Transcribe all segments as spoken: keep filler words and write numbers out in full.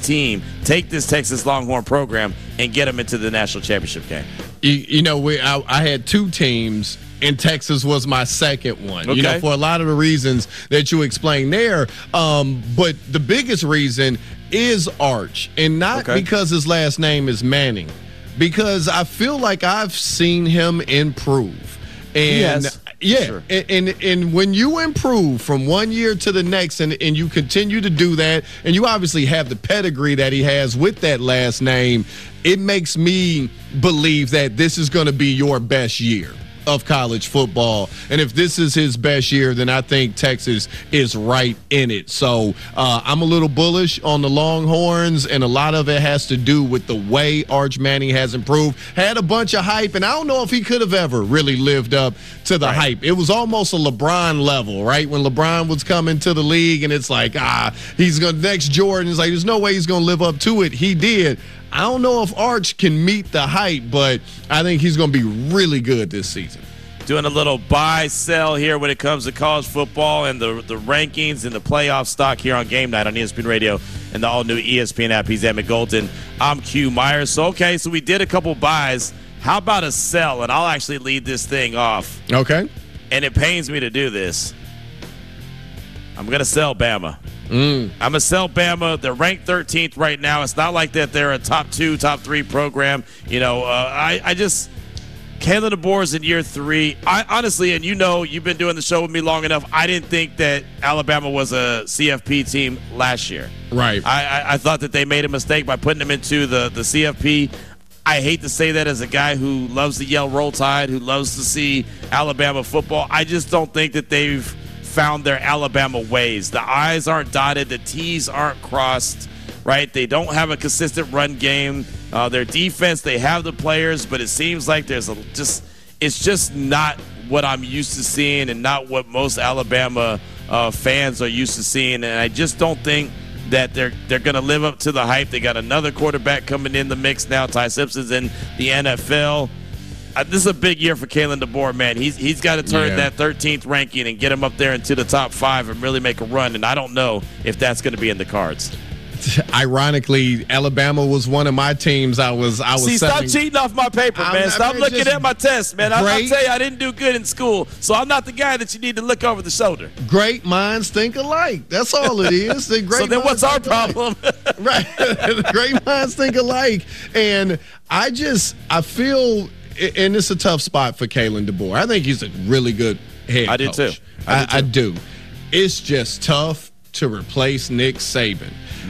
team, take this Texas Longhorn program, and get them into the national championship game? You, you know, we I, I had two teams, and Texas was my second one. Okay. You know, for a lot of the reasons that you explained there. Um, but the biggest reason is Arch, and not okay. because his last name is Manning, because I feel like I've seen him improve. And yes. Yeah, sure. and, and and when you improve from one year to the next, and, and you continue to do that, and you obviously have the pedigree that he has with that last name, it makes me believe that this is going to be your best year of college football. And if this is his best year, then I think Texas is right in it. So uh, I'm a little bullish on the Longhorns, and a lot of it has to do with the way Arch Manning has improved. Had a bunch of hype, and I don't know if he could have ever really lived up to the right. hype. It was almost a LeBron level, right? When LeBron was coming to the league, and it's like, ah, he's going to next Jordan. It's like, there's no way he's going to live up to it. He did. I don't know if Arch can meet the hype, but I think he's going to be really good this season. Doing a little buy sell here when it comes to college football and the the rankings and the playoff stock here on Game Night on E S P N Radio and the all-new E S P N app. He's Emmett Golden. I'm Q Myers. So, okay, so we did a couple buys. How about a sell? And I'll actually lead this thing off. Okay. And it pains me to do this. I'm going to sell Bama. Mm. I'm going to sell Bama. They're ranked thirteenth right now. It's not like that they're a top two, top three program. You know, uh, I, I just – Kalen DeBoer's in year three. I honestly, and you know, you've been doing the show with me long enough, I didn't think that Alabama was a C F P team last year. Right. I, I, I thought that they made a mistake by putting them into the, the C F P. I hate to say that as a guy who loves to yell Roll Tide, who loves to see Alabama football. I just don't think that they've found their Alabama ways. The I's aren't dotted. The T's aren't crossed, right? They don't have a consistent run game. Uh, their defense, they have the players, but it seems like there's a just it's just not what I'm used to seeing and not what most Alabama uh, fans are used to seeing. And I just don't think that they're they're going to live up to the hype. They got another quarterback coming in the mix now. Ty Simpson's in the N F L. Uh, this is a big year for Kalen DeBoer, man. He's he's got to turn yeah. that thirteenth ranking and get him up there into the top five and really make a run. And I don't know if that's going to be in the cards. Ironically, Alabama was one of my teams. I was, I was. See, setting, stop cheating off my paper, man. I'm, stop I mean, looking at my test, man. I, I'll tell you, I didn't do good in school, so I'm not the guy that you need to look over the shoulder. Great minds think alike. That's all it is. The great so then, what's our problem? Right, great minds think alike, and I just, I feel, and it's a tough spot for Kalen DeBoer. I think he's a really good head I coach. do too. I, I, do too. I do. It's just tough to replace Nick Saban.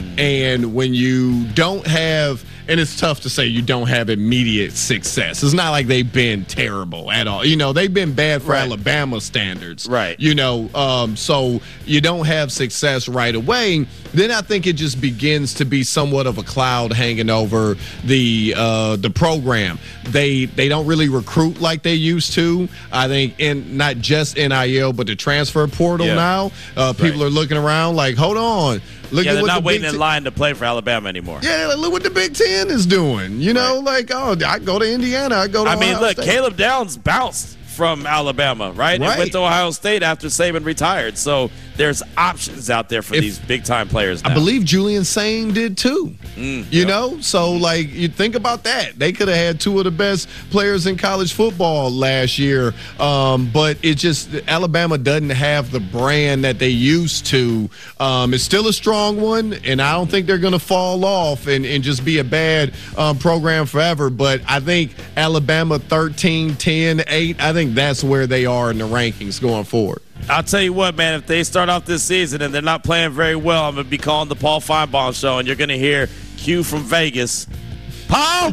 And when you don't have, and it's tough to say you don't have immediate success. It's not like they've been terrible at all. You know, they've been bad for right. Alabama standards. Right. You know, um, so you don't have success right away. Then I think it just begins to be somewhat of a cloud hanging over the uh, the program. They they don't really recruit like they used to. I think, in not just N I L, but the transfer portal yeah. now. Uh, people right. are looking around like, hold on. Look yeah, at they're what not the waiting Big in Ten- line to play for Alabama anymore. Yeah, like, look what the Big Ten is doing. You know, right. like, oh, I go to Indiana, I go to I mean, Ohio look, State. Caleb Downs bounced from Alabama, right? Right. And went to Ohio State after Saban retired. So there's options out there for If, these big-time players now. I believe Julian Sain did too. Mm, you yep. know? So, like, you think about that. They could have had two of the best players in college football last year. Um, but it just, Alabama doesn't have the brand that they used to. Um, it's still a strong one, and I don't think they're going to fall off and, and just be a bad um, program forever. But I think Alabama thirteen, ten, eight, I think that's where they are in the rankings going forward. I'll tell you what, man, if they start off this season and they're not playing very well, I'm going to be calling the Paul Feinbaum show, and you're going to hear Q from Vegas. Paul!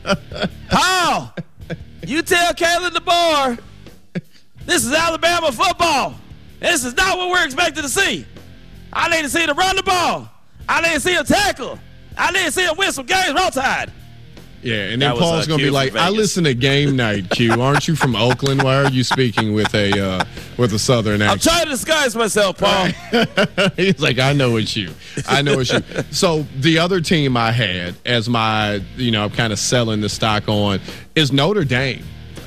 Paul! You tell Kalen DeBoer this is Alabama football. This is not what we're expected to see. I need to see them run the ball. I need to see them tackle. I need to see them win some games. Roll Tide. Yeah, and then That was, Paul's uh, going to Q be like, from I Vegas. listen to Game Night, Q. Aren't you from Oakland? Why are you speaking with a uh, with a Southern I'm accent? trying to disguise myself, Paul. He's like, I know it's you. I know it's you. So the other team I had as my, you know, I'm kind of selling the stock on is Notre Dame.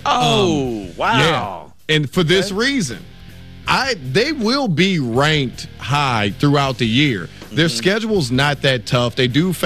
Oh, Um, wow. Yeah, and for this Okay. reason, I they will be ranked high throughout the year. Their Mm-hmm. schedule's not that tough. They do